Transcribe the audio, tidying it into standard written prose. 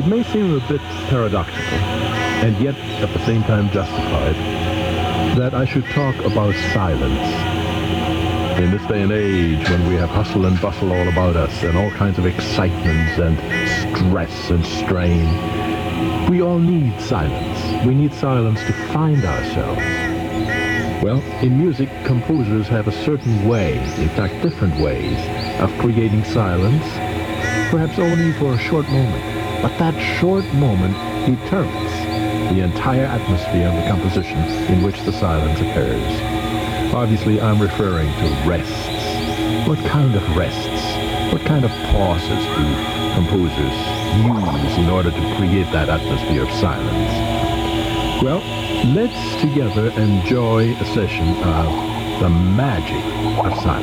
may seem a bit paradoxical, and yet at the same time justified, that I should talk about silence. In this day and age, when we have hustle and bustle all about us, and all kinds of excitements and stress and strain, we all need silence. We need silence to find ourselves. Well, in music, composers have a certain way, in fact different ways, of creating silence, perhaps only for a short moment. But that short moment determines the entire atmosphere of the composition in which the silence occurs. Obviously, I'm referring to rests. What kind of rests? What kind of pauses do composers use in order to create that atmosphere of silence? Well, let's together enjoy a session of the magic of silence.